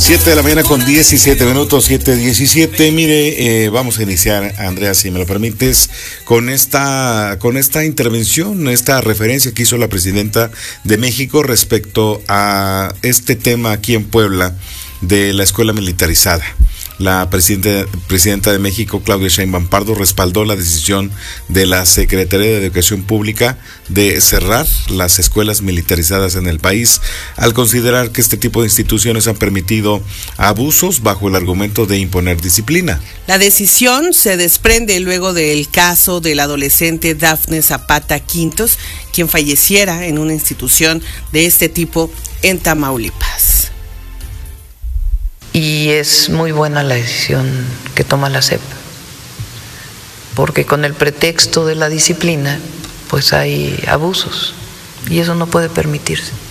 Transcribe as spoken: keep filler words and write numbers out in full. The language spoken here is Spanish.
siete de la mañana con diecisiete minutos, siete diecisiete. Mire, eh, vamos a iniciar, Andrea, si me lo permites, con esta, con esta intervención, esta referencia que hizo la presidenta de México respecto a este tema aquí en Puebla de la escuela militarizada. La presidenta, presidenta de México, Claudia Sheinbaum Pardo, respaldó la decisión de la Secretaría de Educación Pública de cerrar las escuelas militarizadas en el país, al considerar que este tipo de instituciones han permitido abusos bajo el argumento de imponer disciplina. La decisión se desprende luego del caso del adolescente Dafne Zapata Quintos, quien falleciera en una institución de este tipo en Tamaulipas. Y es muy buena la decisión que toma la S E P, porque con el pretexto de la disciplina, pues hay abusos, y eso no puede permitirse.